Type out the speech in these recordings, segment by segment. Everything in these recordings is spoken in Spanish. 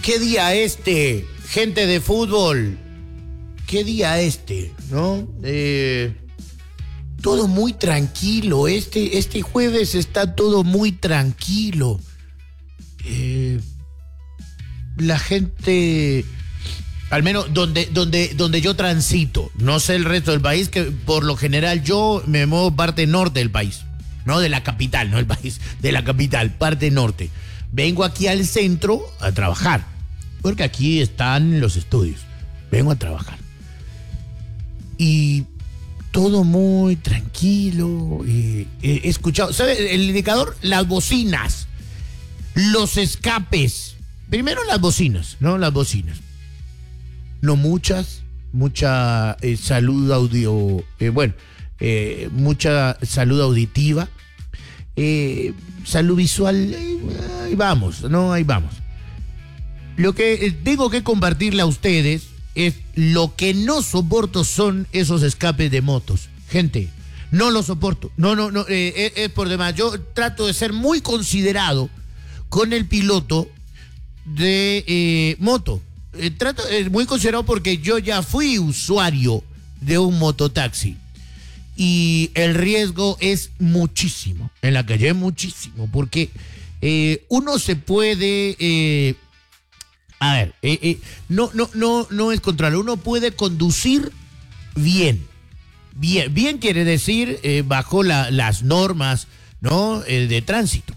qué día gente de fútbol. Qué día ¿no? Todo muy tranquilo. Este jueves está todo muy tranquilo. La gente, al menos donde yo transito, no sé el resto del país, que por lo general yo me muevo parte norte del país, no de la capital, no el país, de la capital, parte norte. Vengo aquí al centro a trabajar, porque aquí están los estudios. Vengo a trabajar. Y todo muy tranquilo. He escuchado, ¿sabe? El indicador, las bocinas, los escapes. Primero las bocinas, ¿no? Las bocinas. No mucha salud audio, mucha salud auditiva. Salud visual, ahí vamos, ¿no? Ahí vamos. Lo que tengo que compartirle a ustedes es lo que no soporto son esos escapes de motos. Gente, no lo soporto. No, es por demás. Yo trato de ser muy considerado con el piloto de moto. Muy considerado porque yo ya fui usuario de un mototaxi. Y el riesgo es muchísimo. En la calle es muchísimo. Porque uno se puede... no es controlar. Uno puede conducir bien. Bien quiere decir bajo las normas, ¿no? De tránsito.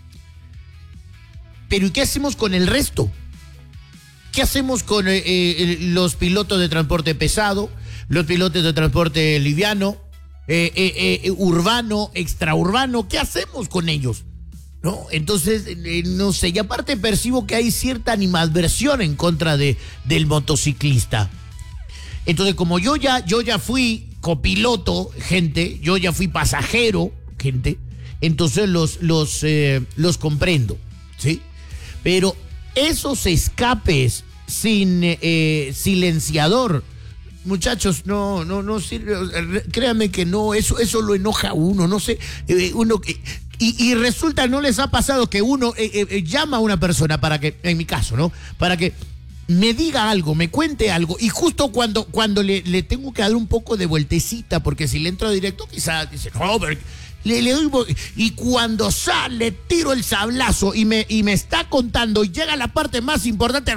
Pero ¿y qué hacemos con el resto? ¿Qué hacemos con los pilotos de transporte pesado, los pilotos de transporte liviano, urbano, extraurbano? ¿Qué hacemos con ellos? ¿No? Entonces, no sé, y aparte percibo que hay cierta animadversión en contra del motociclista. Entonces, como yo ya fui copiloto, gente, yo ya fui pasajero, gente, entonces los comprendo, ¿sí? Pero esos escapes sin silenciador, muchachos, no sirve. Créanme que no, eso lo enoja a uno, no sé, uno que... Y resulta, ¿no les ha pasado que uno llama a una persona para que, en mi caso, ¿no? Para que me diga algo, me cuente algo, y justo cuando le tengo que dar un poco de vueltecita, porque si le entro directo, quizás dice, no, pero le doy, y cuando le tiro el sablazo y me está contando, y llega la parte más importante,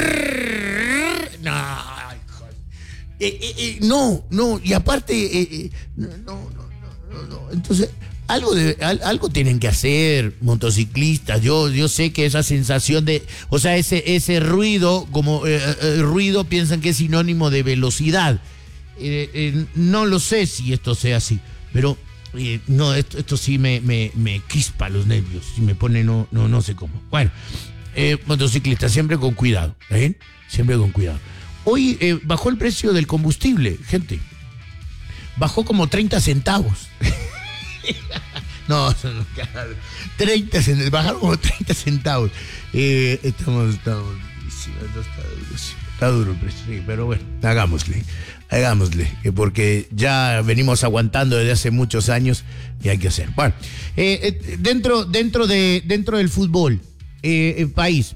no, y aparte, no, entonces... Algo tienen que hacer motociclistas. Yo sé que esa sensación de, o sea, ese ruido, como ruido, piensan que es sinónimo de velocidad. No lo sé si esto sea así, pero no, esto sí me crispa los nervios y me pone no sé cómo. Bueno, motociclistas, siempre con cuidado, ¿eh? Siempre con cuidado. Hoy bajó el precio del combustible, gente. Bajó como 30 centavos. No, 30 centavos, bajaron como 30 centavos. Estamos está duro el precio, sí, pero bueno, hagámosle, porque ya venimos aguantando desde hace muchos años y hay que hacer. Bueno, dentro del fútbol, país,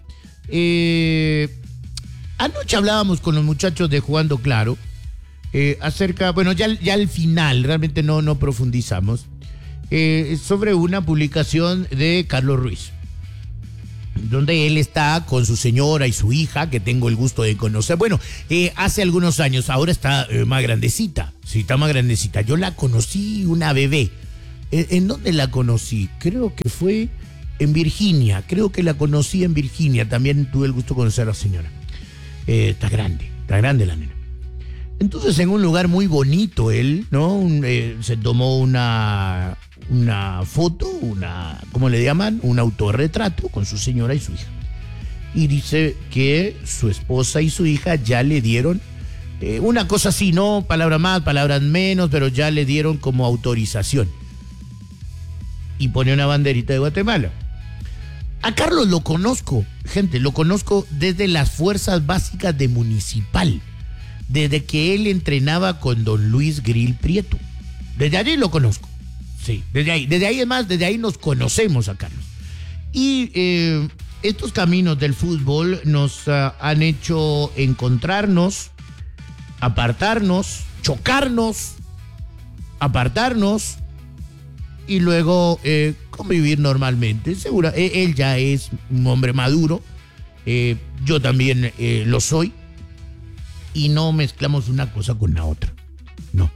anoche hablábamos con los muchachos de Jugando Claro acerca, bueno, ya al final, realmente no profundizamos. Sobre una publicación de Carlos Ruiz, donde él está con su señora y su hija, que tengo el gusto de conocer. Bueno, hace algunos años, ahora está más grandecita. Sí, está más grandecita. Yo la conocí una bebé. ¿En dónde la conocí? Creo que fue en Virginia. También tuve el gusto de conocer a la señora. Está grande la nena. Entonces, en un lugar muy bonito, él, ¿no? Se tomó una foto, ¿cómo le llaman? Un autorretrato con su señora y su hija. Y dice que su esposa y su hija ya le dieron una cosa así, ¿no? Palabras más, palabras menos, pero ya le dieron como autorización. Y pone una banderita de Guatemala. A Carlos lo conozco, gente, lo conozco desde las fuerzas básicas de Municipal. Desde que él entrenaba con don Luis Grill Prieto. Desde allí lo conozco. Sí, desde ahí es más, desde ahí nos conocemos a Carlos. Y estos caminos del fútbol nos han hecho encontrarnos, apartarnos, chocarnos, apartarnos y luego convivir normalmente. Seguro, él ya es un hombre maduro, yo también lo soy, y no mezclamos una cosa con la otra. No.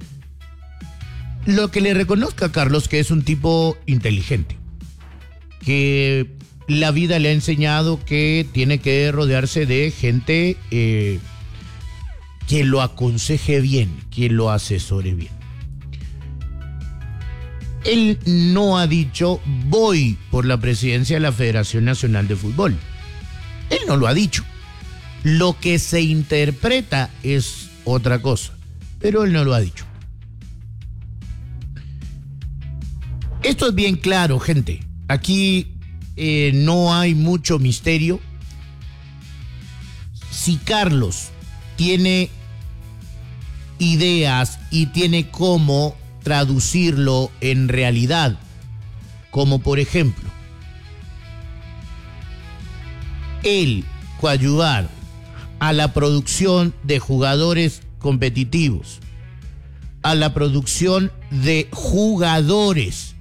Lo que le reconozco a Carlos, que es un tipo inteligente, que la vida le ha enseñado que tiene que rodearse de gente que lo aconseje bien, que lo asesore bien. Él no ha dicho voy por la presidencia de la Federación Nacional de Fútbol. Él no lo ha dicho. Lo que se interpreta es otra cosa, pero él no lo ha dicho. Esto es bien claro, gente. Aquí no hay mucho misterio. Si Carlos tiene ideas y tiene cómo traducirlo en realidad, como por ejemplo, él coadyuvar a la producción de jugadores competitivos, a la producción de jugadores,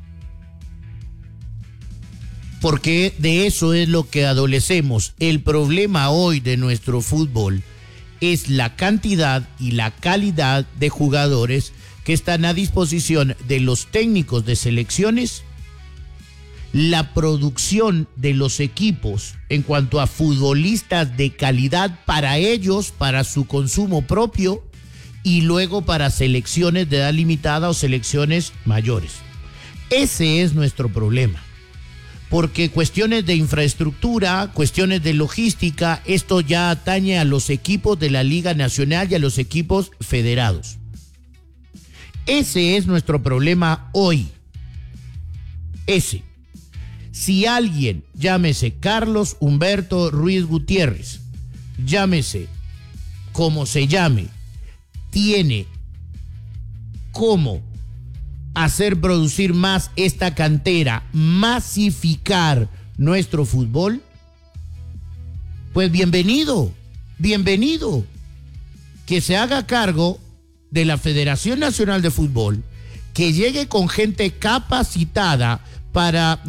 porque de eso es lo que adolecemos. El problema hoy de nuestro fútbol es la cantidad y la calidad de jugadores que están a disposición de los técnicos de selecciones, la producción de los equipos en cuanto a futbolistas de calidad para ellos, para su consumo propio, y luego para selecciones de edad limitada o selecciones mayores. Ese es nuestro problema. Porque cuestiones de infraestructura, cuestiones de logística, esto ya atañe a los equipos de la Liga Nacional y a los equipos federados. Ese es nuestro problema hoy. Ese. Si alguien, llámese Carlos Humberto Ruiz Gutiérrez, llámese como se llame, tiene cómo hacer producir más esta cantera, masificar nuestro fútbol, pues bienvenido, bienvenido. Que se haga cargo de la Federación Nacional de Fútbol, que llegue con gente capacitada para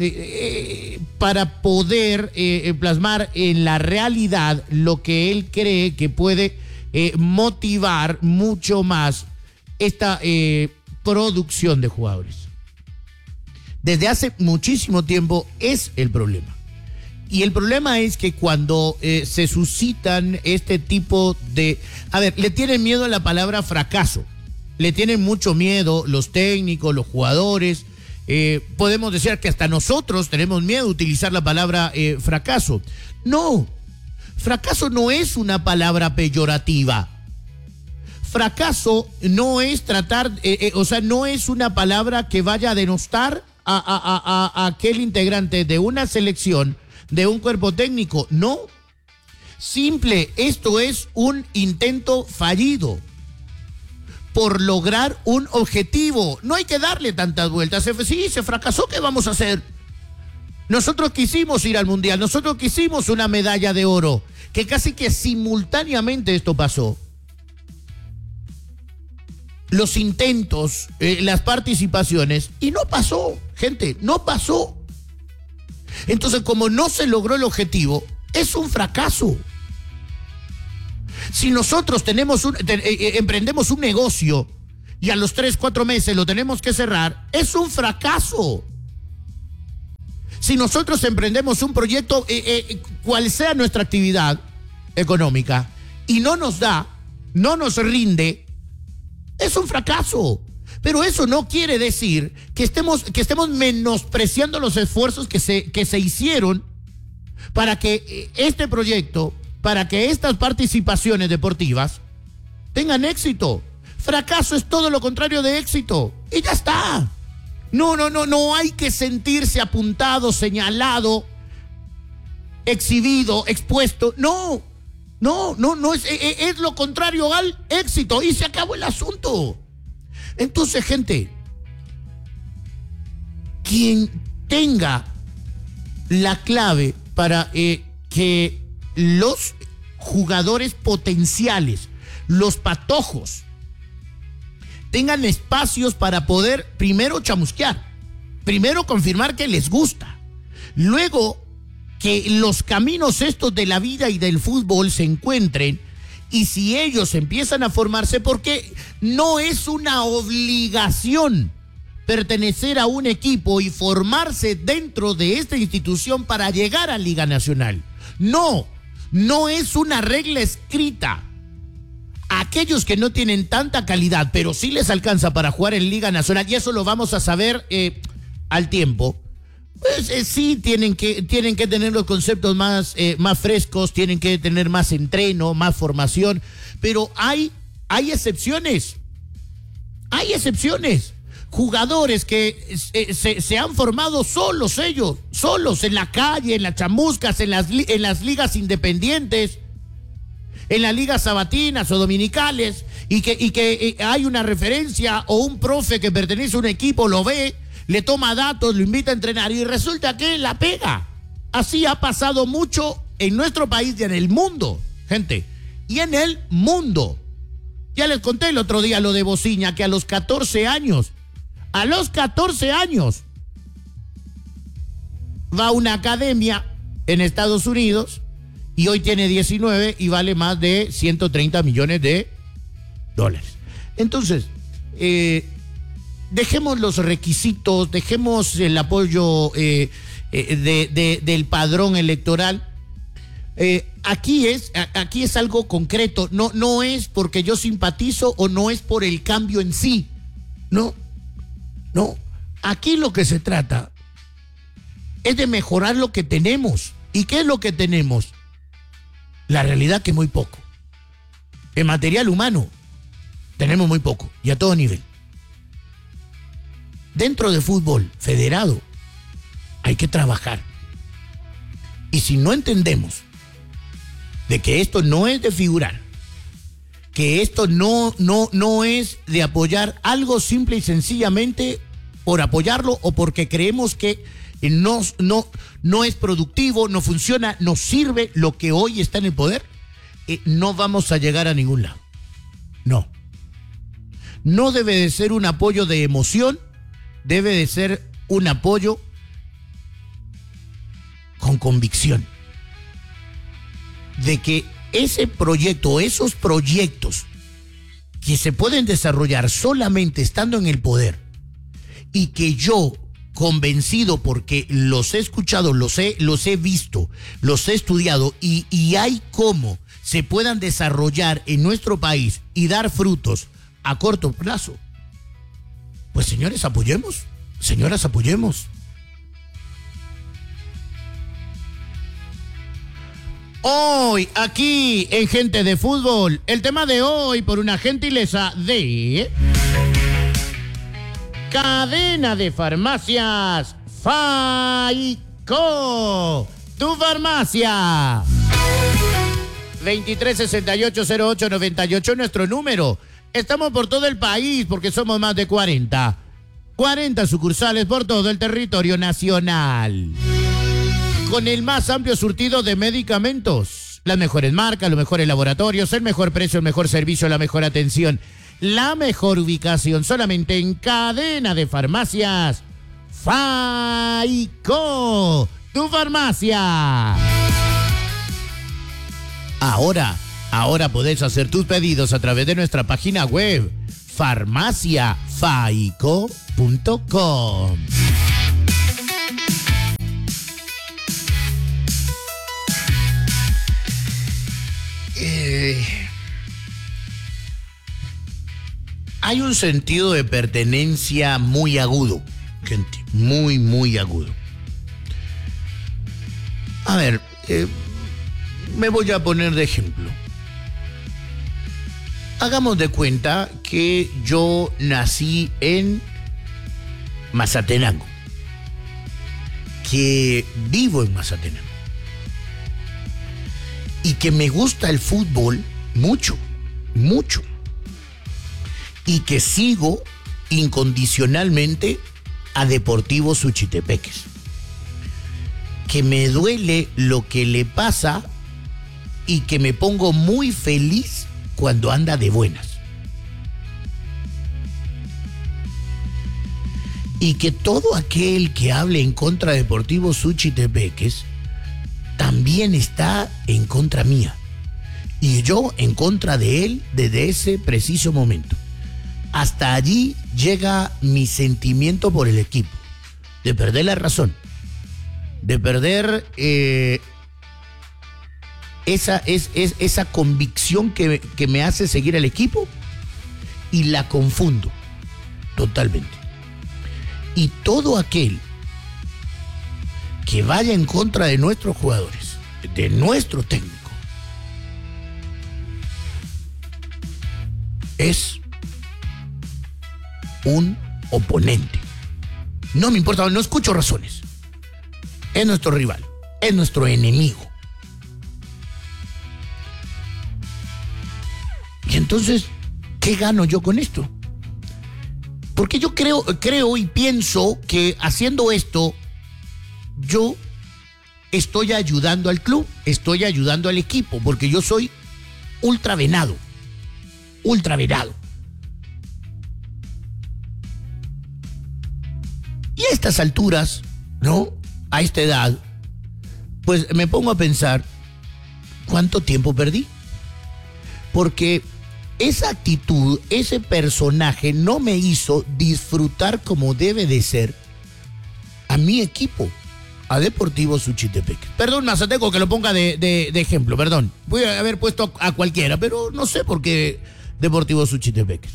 poder plasmar en la realidad lo que él cree que puede motivar mucho más esta producción de jugadores. Desde hace muchísimo tiempo es el problema. Y el problema es que cuando se suscitan este tipo de... A ver, le tienen miedo a la palabra fracaso. Le tienen mucho miedo los técnicos, los jugadores. Podemos decir que hasta nosotros tenemos miedo de utilizar la palabra fracaso. No, fracaso no es una palabra peyorativa. Fracaso no es tratar, no es una palabra que vaya a denostar a aquel integrante de una selección, de un cuerpo técnico. No. Simple, esto es un intento fallido por lograr un objetivo. No hay que darle tantas vueltas. Sí, se fracasó, ¿qué vamos a hacer? Nosotros quisimos ir al Mundial, nosotros quisimos una medalla de oro, que casi que simultáneamente esto pasó. Los intentos, las participaciones, y no pasó, gente, no pasó. Entonces, como no se logró el objetivo, es un fracaso. Si nosotros emprendemos un negocio y a los 3-4 meses lo tenemos que cerrar, es un fracaso. Si nosotros emprendemos un proyecto, cual sea nuestra actividad económica, y no nos da, no nos rinde, es un fracaso. Pero eso no quiere decir que estemos menospreciando los esfuerzos que se hicieron para que este proyecto, para que estas participaciones deportivas tengan éxito. Fracaso es todo lo contrario de éxito. Y ya está. No hay que sentirse apuntado, señalado, exhibido, expuesto. No es lo contrario al éxito y se acabó el asunto. Entonces, gente, quien tenga la clave para que los jugadores potenciales, los patojos, tengan espacios para poder primero chamusquear, primero confirmar que les gusta, luego que los caminos estos de la vida y del fútbol se encuentren, y si ellos empiezan a formarse, porque no es una obligación pertenecer a un equipo y formarse dentro de esta institución para llegar a Liga Nacional. No es una regla escrita. Aquellos que no tienen tanta calidad, pero sí les alcanza para jugar en Liga Nacional, y eso lo vamos a saber al tiempo, pues sí tienen que tener los conceptos más frescos, tienen que tener más entreno, más formación, pero hay excepciones. Hay excepciones. Jugadores que se han formado solos ellos, solos en la calle, en las chamuscas, en las ligas independientes, en las ligas sabatinas o dominicales, y que hay una referencia o un profe que pertenece a un equipo, lo ve, le toma datos, lo invita a entrenar y resulta que la pega. Así ha pasado mucho en nuestro país y en el mundo, gente, y en el mundo. Ya les conté el otro día lo de Bociña, que a los 14 años va a una academia en Estados Unidos y hoy tiene 19 y vale más de 130 millones de dólares. Entonces, dejemos los requisitos, dejemos el apoyo del padrón electoral. Aquí es algo concreto, no es porque yo simpatizo o no es por el cambio en sí, no, aquí lo que se trata es de mejorar lo que tenemos. ¿Y qué es lo que tenemos? La realidad que muy poco. En material humano tenemos muy poco y a todo nivel. Dentro de fútbol federado hay que trabajar. Y si no entendemos de que esto no es de figurar, que esto no es de apoyar algo simple y sencillamente por apoyarlo o porque creemos que no es productivo, no funciona, no sirve lo que hoy está en el poder, no vamos a llegar a ningún lado. No debe de ser un apoyo de emoción, debe de ser un apoyo con convicción de que ese proyecto, esos proyectos que se pueden desarrollar solamente estando en el poder y que yo, convencido porque los he escuchado, los he visto, los he estudiado y hay cómo se puedan desarrollar en nuestro país y dar frutos a corto plazo, pues señores, apoyemos, señoras, apoyemos. Hoy, aquí en Gente de Fútbol, el tema de hoy por una gentileza de Cadena de Farmacias Faico, tu farmacia. 23680898, nuestro número. Estamos por todo el país porque somos más de 40 sucursales por todo el territorio nacional. Con el más amplio surtido de medicamentos, las mejores marcas, los mejores laboratorios, el mejor precio, el mejor servicio, la mejor atención, la mejor ubicación, solamente en Cadena de Farmacias Faico, tu farmacia. Ahora podés hacer tus pedidos a través de nuestra página web, farmaciafaico.com. Hay un sentido de pertenencia muy agudo, gente, muy agudo. A ver, me voy a poner de ejemplo. Hagamos de cuenta que yo nací en Mazatenango, que vivo en Mazatenango y que me gusta el fútbol mucho, y que sigo incondicionalmente a Deportivo Suchitepeques, que me duele lo que le pasa y que me pongo muy feliz cuando anda de buenas. Y que todo aquel que hable en contra de Deportivo Suchitepeques también está en contra mía. Y yo en contra de él desde ese preciso momento. Hasta allí llega mi sentimiento por el equipo. De perder la razón. De perder esa convicción que me hace seguir al equipo. Y la confundo totalmente. Y todo aquel que vaya en contra de nuestros jugadores, de nuestro técnico, es un oponente. No me importa, no escucho razones. Es nuestro rival, es nuestro enemigo. Y entonces, ¿qué gano yo con esto? Porque yo creo y pienso que haciendo esto, yo estoy ayudando al club, estoy ayudando al equipo, porque yo soy ultra venado. Y a estas alturas, ¿no? A esta edad, pues me pongo a pensar, ¿cuánto tiempo perdí? Porque esa actitud, ese personaje no me hizo disfrutar como debe de ser a mi equipo, a Deportivo Suchitepeques. Perdón, Mazateco, que lo ponga de ejemplo, perdón. Voy a haber puesto a cualquiera, pero no sé por qué Deportivo Suchitepeques.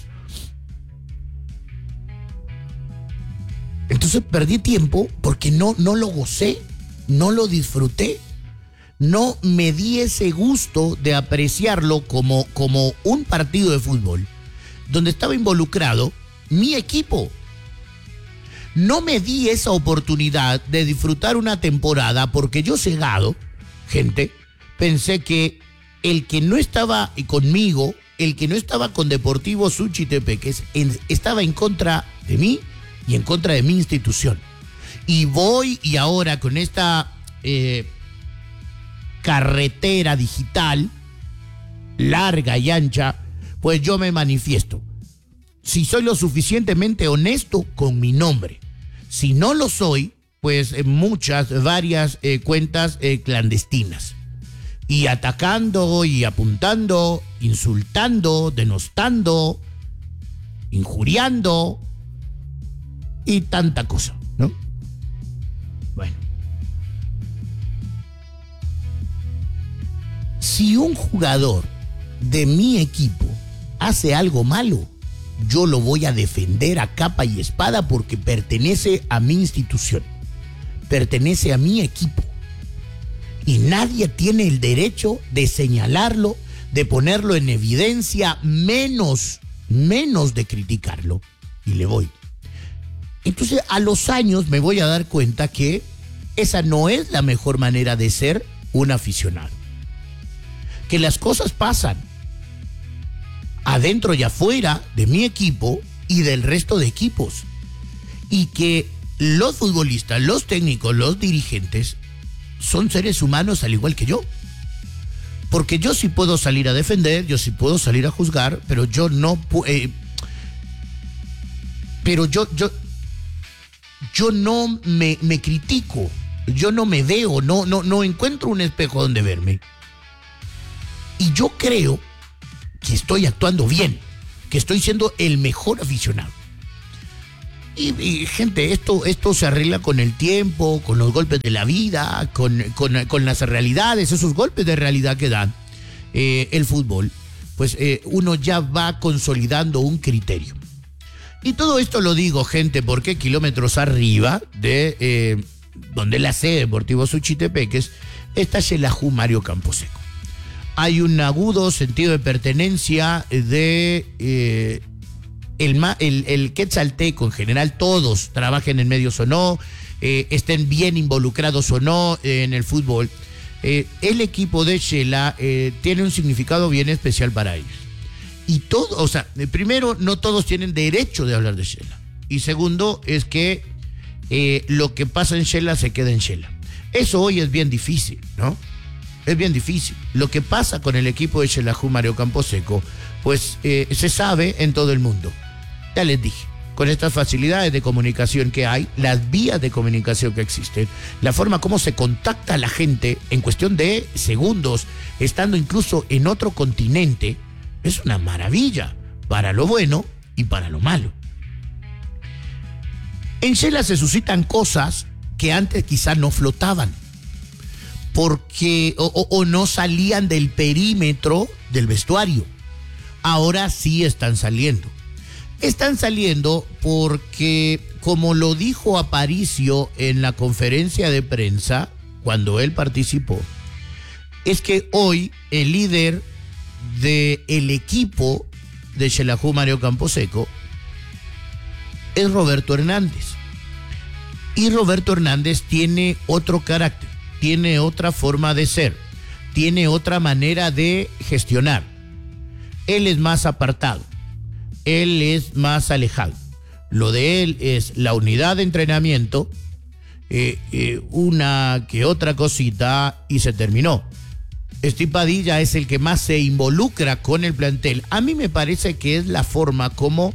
Entonces perdí tiempo porque no lo gocé, no lo disfruté. No me di ese gusto de apreciarlo como un partido de fútbol donde estaba involucrado mi equipo. No me di esa oportunidad de disfrutar una temporada porque yo cegado, gente, pensé que el que no estaba conmigo, el que no estaba con Deportivo Suchitepeques, estaba en contra de mí y en contra de mi institución. Y voy y ahora con esta carretera digital larga y ancha, pues yo me manifiesto. Si soy lo suficientemente honesto con mi nombre. Si no lo soy, pues varias cuentas clandestinas. Y atacando y apuntando, insultando, denostando, injuriando y tanta cosa, ¿no? Bueno. Si un jugador de mi equipo hace algo malo, yo lo voy a defender a capa y espada porque pertenece a mi institución, pertenece a mi equipo. Y nadie tiene el derecho de señalarlo, de ponerlo en evidencia, menos de criticarlo. Y le voy. Entonces, a los años me voy a dar cuenta que esa no es la mejor manera de ser un aficionado. Que las cosas pasan adentro y afuera de mi equipo y del resto de equipos. Y que los futbolistas, los técnicos, los dirigentes son seres humanos al igual que yo. Porque yo sí puedo salir a defender, yo sí puedo salir a juzgar, pero yo no yo no me critico, yo no me veo, no encuentro un espejo donde verme. Y yo creo que estoy actuando bien, que estoy siendo el mejor aficionado. Y gente, esto se arregla con el tiempo, con los golpes de la vida, con las realidades, esos golpes de realidad que dan el fútbol. Pues uno ya va consolidando un criterio. Y todo esto lo digo, gente, porque kilómetros arriba de donde la sede Deportivo Suchitepeques está Xelajú Mario Camposeco. Hay un agudo sentido de pertenencia de el quetzalteco en general, todos trabajen en medios o no, estén bien involucrados o no en el fútbol. El equipo de Xela tiene un significado bien especial para ellos. Y todo, o sea, primero, no todos tienen derecho de hablar de Xela. Y segundo, es que lo que pasa en Xela se queda en Xela. Eso hoy es bien difícil, ¿no? Es bien difícil. Lo que pasa con el equipo de Xelajú Mario Camposeco, pues se sabe en todo el mundo. Ya les dije, con estas facilidades de comunicación que hay, las vías de comunicación que existen, la forma como se contacta a la gente en cuestión de segundos, estando incluso en otro continente, es una maravilla, para lo bueno y para lo malo. En Xela se suscitan cosas que antes quizás no flotaban, porque o no salían del perímetro del vestuario. Ahora sí están saliendo. Están saliendo porque, como lo dijo Aparicio en la conferencia de prensa, cuando él participó, es que hoy el líder del equipo de Xelajú Mario Camposeco es Roberto Hernández. Y Roberto Hernández tiene otro carácter, tiene otra forma de ser, tiene otra manera de gestionar. Él es más apartado, él es más alejado. Lo de él es la unidad de entrenamiento, una que otra cosita y se terminó. Steve Padilla es el que más se involucra con el plantel. A mí me parece que es la forma como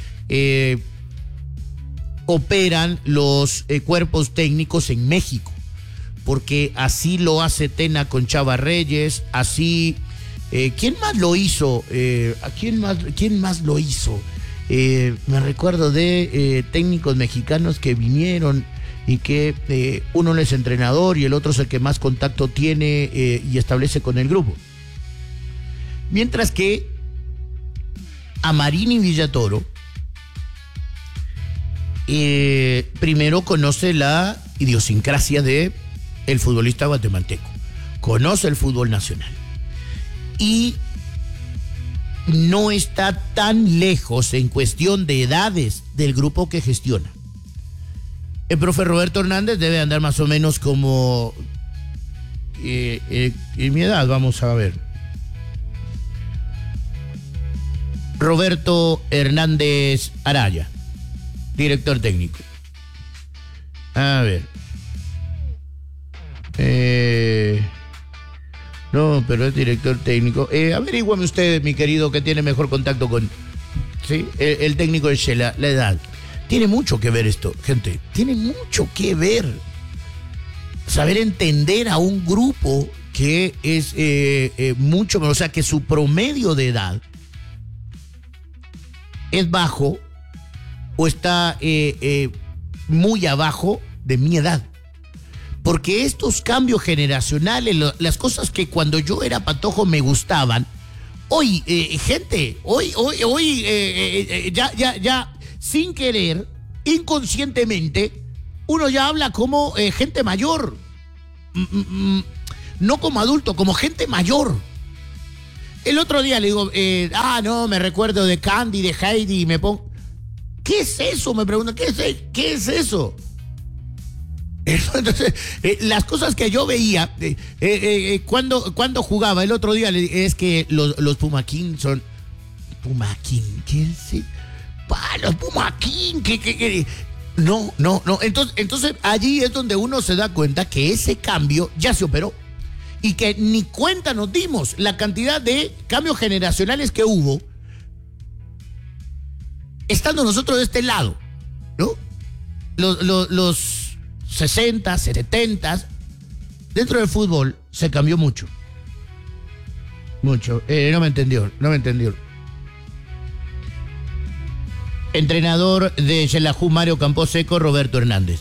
operan los cuerpos técnicos en México, porque así lo hace Tena con Chava Reyes, así... ¿quién más lo hizo? ¿Quién más lo hizo? Me recuerdo de técnicos mexicanos que vinieron y que uno es entrenador y el otro es el que más contacto tiene y establece con el grupo. Mientras que a Marini Villatoro primero conoce la idiosincrasia de el futbolista guatemalteco, conoce el fútbol nacional y no está tan lejos en cuestión de edades del grupo que gestiona. El profe Roberto Hernández debe andar más o menos como en mi edad, vamos a ver. Roberto Hernández Araya, director técnico. A ver. No, pero es director técnico. Averíguame usted, mi querido, que tiene mejor contacto con... ¿Sí? El técnico de Xela, la edad. Tiene mucho que ver esto, gente. Tiene mucho que ver. Saber entender a un grupo que es mucho... O sea, que su promedio de edad es bajo o está muy abajo de mi edad. Porque estos cambios generacionales, las cosas que cuando yo era patojo me gustaban, hoy, gente, hoy, ya, sin querer, inconscientemente, uno ya habla como gente mayor. No como adulto, como gente mayor. El otro día le digo, no, me recuerdo de Candy, de Heidi, y me pongo... ¿Qué es eso? Me preguntan, ¿qué es eso? Entonces, las cosas que yo veía cuando jugaba el otro día, es que los Puma King son... Puma King, ¿qué es? Los Puma King, ¿qué? No. Entonces allí es donde uno se da cuenta que ese cambio ya se operó. Y que ni cuenta nos dimos la cantidad de cambios generacionales que hubo estando nosotros de este lado, ¿no? Los 60, 70, dentro del fútbol se cambió mucho. Mucho. No me entendió. Entrenador de Xelajú Mario Camposeco, Roberto Hernández.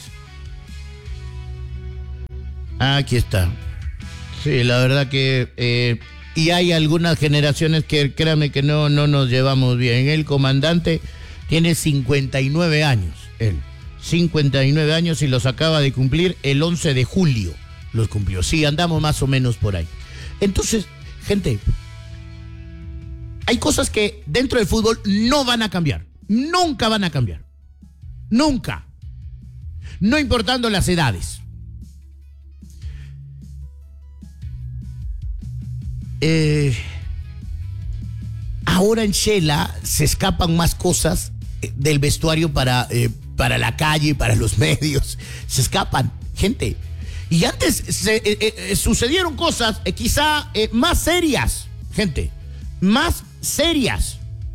Aquí está. Sí, la verdad que... y hay algunas generaciones que, créanme que no nos llevamos bien. El comandante tiene 59 años, él. 59 años y los acaba de cumplir el 11 de julio. Los cumplió. Sí, andamos más o menos por ahí. Entonces, gente, hay cosas que dentro del fútbol no van a cambiar. Nunca van a cambiar. Nunca. No importando las edades. Ahora en Xela se escapan más cosas del vestuario para la calle, para los medios. Se escapan, gente. Y antes sucedieron cosas quizá más serias, gente, más serias.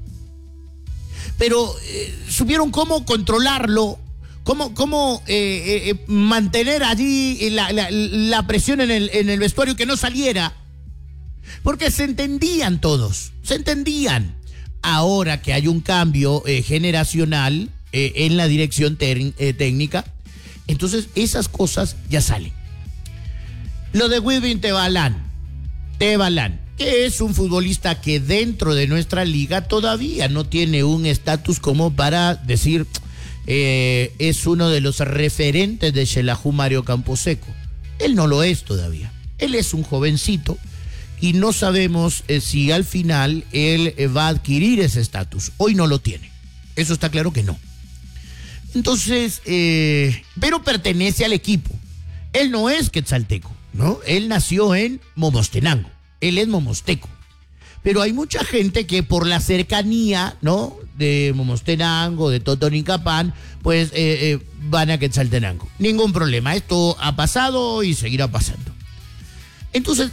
Pero supieron cómo controlarlo, cómo mantener allí la presión en el vestuario, que no saliera. Porque se entendían todos, se entendían. Ahora que hay un cambio generacional en la dirección técnica, entonces esas cosas ya salen. Lo de Wilvin Tebalán, que es un futbolista que dentro de nuestra liga todavía no tiene un estatus como para decir es uno de los referentes de Xelajú Mario Camposeco. Él no lo es todavía. Él es un jovencito y no sabemos si al final él va a adquirir ese estatus. Hoy no lo tiene. Eso está claro que no. Entonces, pero pertenece al equipo. Él no es quetzalteco, ¿no? Él nació en Momostenango. Él es momosteco. Pero hay mucha gente que por la cercanía, ¿no?, de Momostenango, de Totonicapán, pues van a Quetzaltenango. Ningún problema. Esto ha pasado y seguirá pasando. Entonces,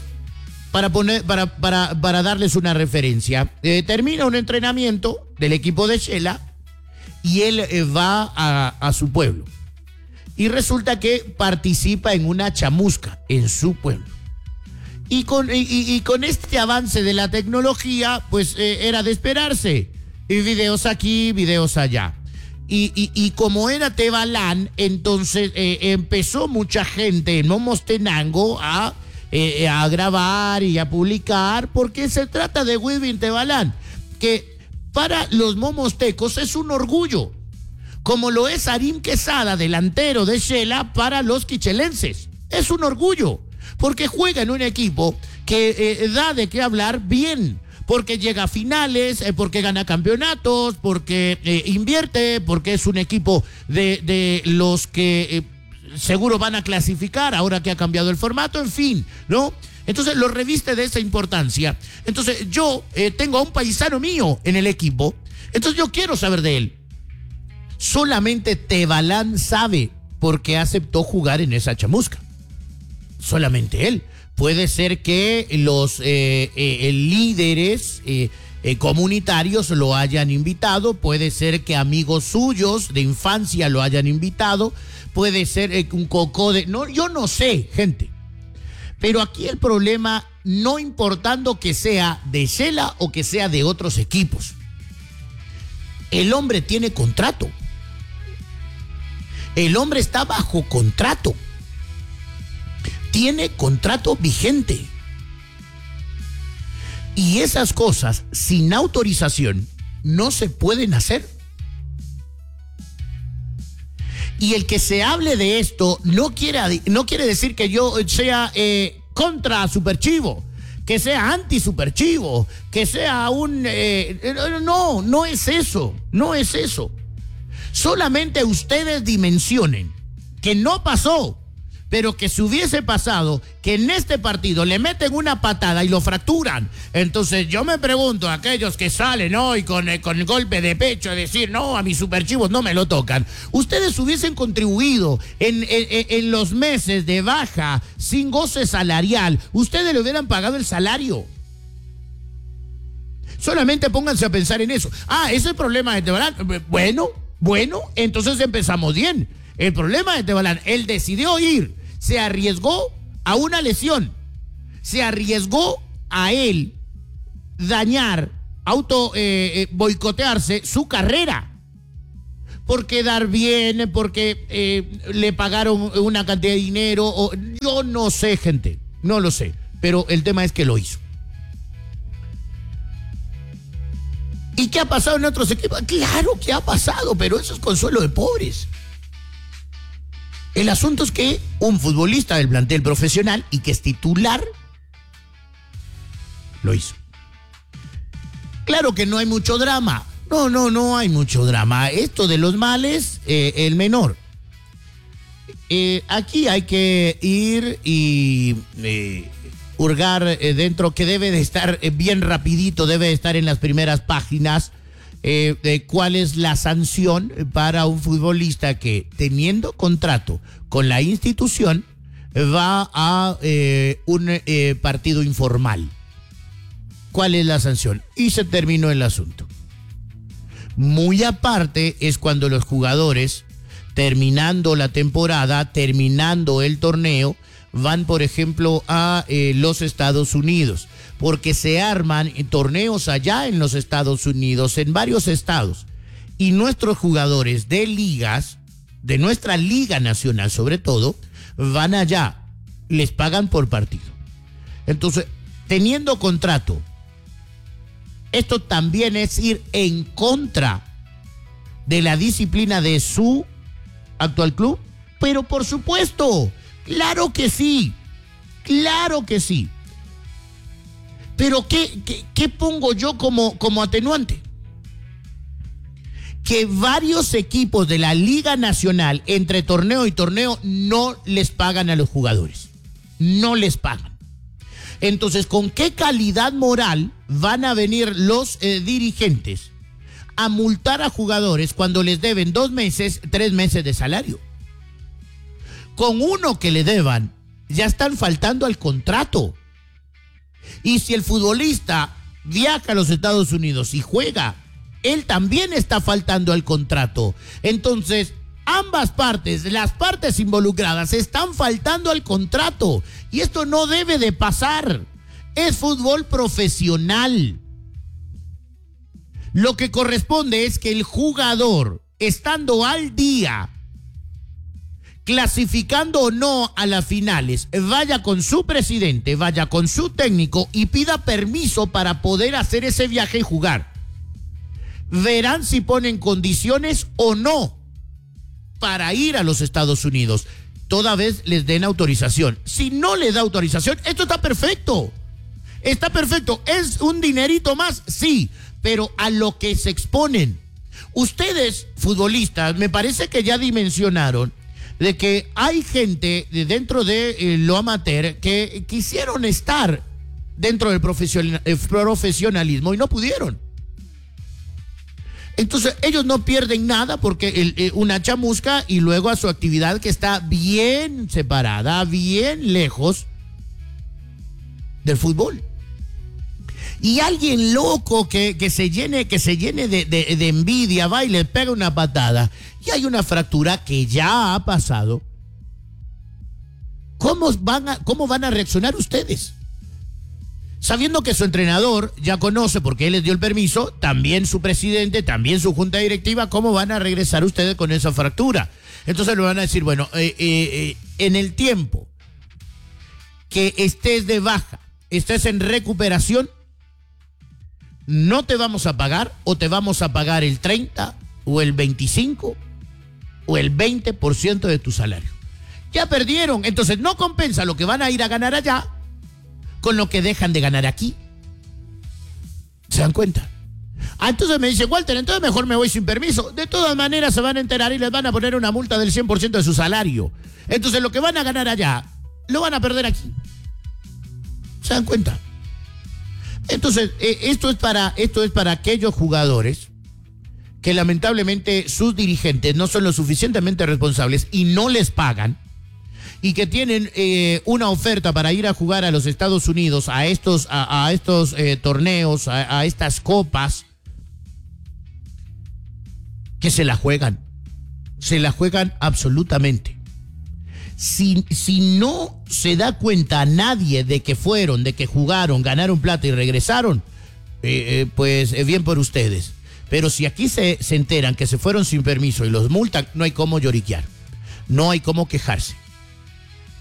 para darles una referencia, termina un entrenamiento del equipo de Xela y él va a su pueblo. Y resulta que participa en una chamusca en su pueblo. Y con este avance de la tecnología, pues era de esperarse. Y videos aquí, videos allá. Y como era Tebalán, entonces empezó mucha gente en Momostenango a grabar y a publicar, porque se trata de Wilvin Tebalán, que para los momostecos es un orgullo, como lo es Arim Quesada, delantero de Xela, para los quichelenses. Es un orgullo, porque juega en un equipo que da de qué hablar bien, porque llega a finales, porque gana campeonatos, porque invierte, porque es un equipo de los que seguro van a clasificar ahora que ha cambiado el formato, en fin, ¿no? Entonces lo reviste de esa importancia. Entonces yo tengo a un paisano mío en el equipo, entonces yo quiero saber de él. Solamente Tebalán sabe por qué aceptó jugar en esa chamusca. Solamente él. Puede ser que los líderes comunitarios lo hayan invitado, puede ser que amigos suyos de infancia lo hayan invitado, puede ser un cocó de... No, yo no sé, gente. Pero aquí el problema, no importando que sea de Xela o que sea de otros equipos, el hombre tiene contrato. El hombre está bajo contrato. Tiene contrato vigente. Y esas cosas sin autorización no se pueden hacer. Y el que se hable de esto no quiere decir que yo sea contra Superchivo, que sea anti Superchivo, que sea un... no es eso, no es eso. Solamente ustedes dimensionen que no pasó, pero que si hubiese pasado, que en este partido le meten una patada y lo fracturan. Entonces yo me pregunto, a aquellos que salen hoy con el golpe de pecho a decir, no, a mis superchivos no me lo tocan, ustedes hubiesen contribuido en los meses de baja sin goce salarial, ustedes le hubieran pagado el salario. Solamente pónganse a pensar en eso. Ese es el problema de Tebalán. Bueno, entonces empezamos bien. El problema de Tebalán, él decidió ir, se arriesgó a una lesión, se arriesgó a él dañar, boicotearse su carrera, por quedar bien, porque le pagaron una cantidad de dinero, yo no sé, gente, no lo sé, pero el tema es que lo hizo. ¿Y qué ha pasado en otros equipos? Claro que ha pasado, pero eso es consuelo de pobres. El asunto es que un futbolista del plantel profesional y que es titular, lo hizo. Claro que no hay mucho drama. No hay mucho drama. Esto de los males, el menor. Aquí hay que ir y hurgar dentro, que debe de estar bien rapidito, debe de estar en las primeras páginas, de cuál es la sanción para un futbolista que, teniendo contrato con la institución, va a un partido informal. ¿Cuál es la sanción? Y se terminó el asunto. Muy aparte es cuando los jugadores, terminando la temporada, terminando el torneo, van, por ejemplo, a los Estados Unidos, porque se arman torneos allá en los Estados Unidos, en varios estados, y nuestros jugadores de ligas, de nuestra liga nacional sobre todo, van allá, les pagan por partido. Entonces, teniendo contrato, esto también es ir en contra de la disciplina de su actual club, pero por supuesto, claro que sí, claro que sí. Pero ¿qué pongo yo como atenuante? Que varios equipos de la Liga Nacional, entre torneo y torneo, no les pagan a los jugadores. No les pagan. Entonces, ¿con qué calidad moral van a venir los dirigentes a multar a jugadores cuando les deben 2 meses, 3 meses de salario? Con uno que le deban, ya están faltando al contrato. Y si el futbolista viaja a los Estados Unidos y juega, él también está faltando al contrato. Entonces, ambas partes, las partes involucradas, están faltando al contrato. Y esto no debe de pasar. Es fútbol profesional. Lo que corresponde es que el jugador, estando al día, clasificando o no a las finales, vaya con su presidente, vaya con su técnico y pida permiso para poder hacer ese viaje y jugar. Verán si ponen condiciones o no para ir a los Estados Unidos. Toda vez les den autorización. Si no le da autorización, esto está perfecto. Está perfecto. ¿Es un dinerito más? Sí, pero a lo que se exponen. Ustedes, futbolistas, me parece que ya dimensionaron de que hay gente dentro de lo amateur que quisieron estar dentro del profesionalismo y no pudieron. Entonces ellos no pierden nada porque una chamusca y luego a su actividad que está bien separada, bien lejos del fútbol. Y alguien loco que se llene de envidia va y le pega una patada y hay una fractura que ya ha pasado. ¿Cómo van a reaccionar ustedes? Sabiendo que su entrenador ya conoce, porque él les dio el permiso, también su presidente, también su junta directiva, ¿cómo van a regresar ustedes con esa fractura? Entonces le van a decir, bueno, en el tiempo que estés de baja, estés en recuperación, no te vamos a pagar o te vamos a pagar el 30 o el 25 o el 20% de tu salario. Ya perdieron, entonces no compensa lo que van a ir a ganar allá con lo que dejan de ganar aquí. ¿Se dan cuenta? Entonces me dice, Walter, entonces mejor me voy sin permiso. De todas maneras se van a enterar y les van a poner una multa del 100% de su salario. Entonces lo que van a ganar allá, lo van a perder aquí. ¿Se dan cuenta? Entonces, esto es para aquellos jugadores que lamentablemente sus dirigentes no son lo suficientemente responsables y no les pagan, y que tienen una oferta para ir a jugar a los Estados Unidos, a estos torneos, a estas copas, que se la juegan absolutamente. Si no se da cuenta nadie de que fueron, de que jugaron, ganaron plata y regresaron, pues bien por ustedes. Pero si aquí se enteran que se fueron sin permiso y los multan, no hay cómo lloriquear, no hay cómo quejarse.